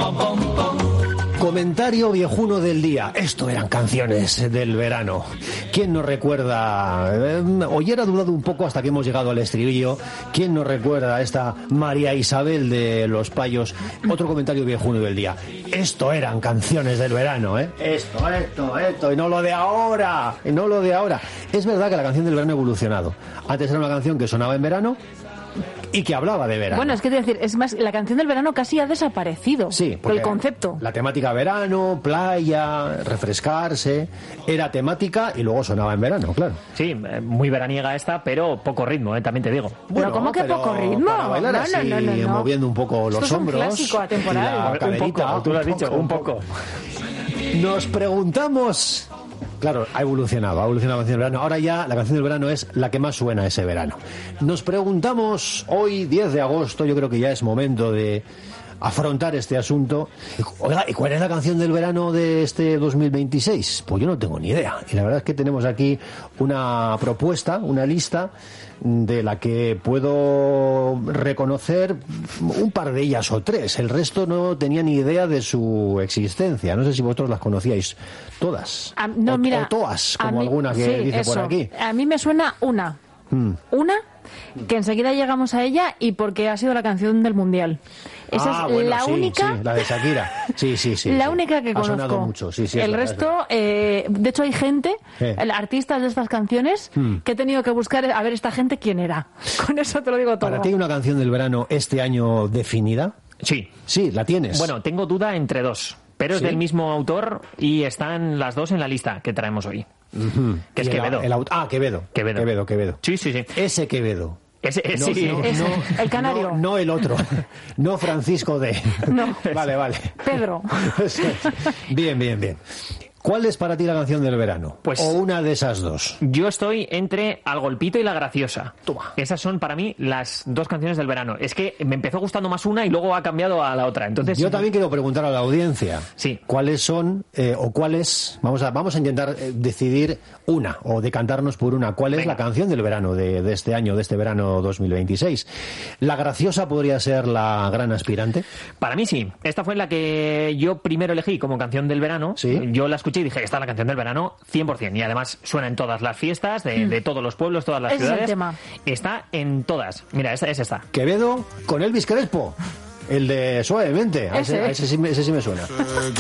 Comentario viejuno del día. Esto eran canciones del verano. ¿Quién nos recuerda? Hoy era dudado un poco hasta que hemos llegado al estribillo. ¿Quién nos recuerda a esta María Isabel de Los Payos? Otro comentario viejuno del día. Esto eran canciones del verano, ¿eh? Esto, y no lo de ahora. Y no lo de ahora. Es verdad que la canción del verano ha evolucionado. Antes era una canción que sonaba en verano y que hablaba de verano. Bueno, es que decir, es más, la canción del verano casi ha desaparecido. Sí, por el concepto. La temática verano, playa, refrescarse, era temática y luego sonaba en verano, claro. Sí, muy veraniega esta, pero poco ritmo, también te digo. Bueno, ¿cómo que poco ritmo? Para bailar no, así, no. moviendo un poco los hombros. Es un clásico atemporal. La caderita, un poco, tú lo has dicho, un poco. Nos preguntamos... Claro, ha evolucionado la canción del verano. Ahora ya la canción del verano es la que más suena ese verano. Nos preguntamos hoy, 10 de agosto, yo creo que ya es momento de afrontar este asunto. Oiga, ¿y cuál es la canción del verano de este 2026? Pues yo no tengo ni idea. Y la verdad es que tenemos aquí una propuesta, una lista de la que puedo reconocer un par de ellas o tres. El resto no tenía ni idea de su existencia. No sé si vosotros las conocíais todas. Mira, o todas, como alguna que sí, dice eso. por aquí. A mí me suena una. Una que enseguida llegamos a ella y porque ha sido la canción del Mundial. Esa es bueno, la única. Sí, la de Shakira. Sí. La única que ha conozco. Sonado mucho. Sí, el resto, de hecho, hay gente, artistas de estas canciones, que he tenido que buscar a ver esta gente quién era. Con eso te lo digo todo. ¿Para ti hay una canción del verano este año definida? Sí. Sí, la tienes. Bueno, tengo duda entre dos, pero es del mismo autor y están las dos en la lista que traemos hoy. Que es Quevedo. Quevedo. Sí. Ese Quevedo. Ese. El canario. No el otro. No Francisco de. No. Vale. Pedro. Bien. ¿Cuál es para ti la canción del verano? Pues, o una de esas dos. Yo estoy entre Al Golpito y La Graciosa. Toma. Esas son para mí las dos canciones del verano. Es que me empezó gustando más una y luego ha cambiado a la otra. Entonces, yo también quiero preguntar a la audiencia. Sí. ¿Cuáles son o cuáles? Vamos a intentar decidir una o decantarnos por una. ¿Cuál es la canción del verano de este año, de este verano 2026? ¿La Graciosa podría ser la gran aspirante? Para mí sí. Esta fue la que yo primero elegí como canción del verano. Sí. Yo la escuché y dije, esta es la canción del verano 100%. Y además suena en todas las fiestas de todos los pueblos, todas las ciudades. Es el tema. Está en todas. Mira, esta es esta. Quevedo con Elvis Crespo. El de Suavemente. Ese sí me suena.